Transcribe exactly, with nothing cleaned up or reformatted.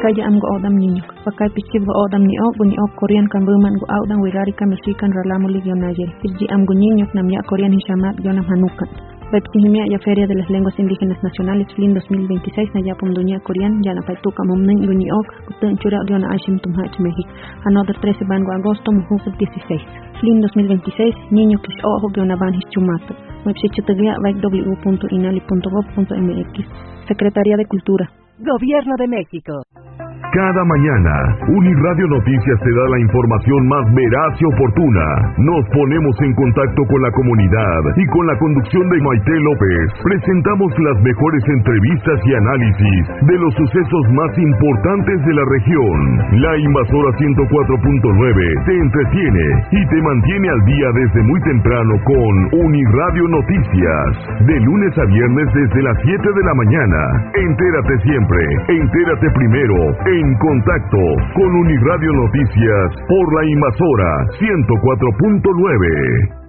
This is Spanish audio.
kaya am go odam niño. Pakai pichib go odam ni ok bunyi ok Korean kan berman go odam wirari kan musikan ralamu ligio najer. Irji am go niño nam ya Korean hishamat yonam hanukan. Pepsihimia ya Feria de las Lenguas Indígenas Nacionales F L I N dos mil veintiséis na ya pumdunya Korean ya na paituka mumning bunyi ok kutun chura diona Ashim Tumhach México. Another trece bango agosto muhusab dieciséis. F L I N dos mil veintiséis niño kish ojo diona ban hischumato. Website w w w punto inali punto gov punto m x. Secretaría de Cultura. Gobierno de México. Cada mañana, Uniradio Noticias te da la información más veraz y oportuna. Nos ponemos en contacto con la comunidad y con la conducción de Maite López presentamos las mejores entrevistas y análisis de los sucesos más importantes de la región. La Invasora ciento cuatro punto nueve te entretiene y te mantiene al día desde muy temprano con Uniradio Noticias. De lunes a viernes desde las siete de la mañana. Entérate siempre, entérate primero, en contacto con Uniradio Noticias por la Invasora ciento cuatro punto nueve.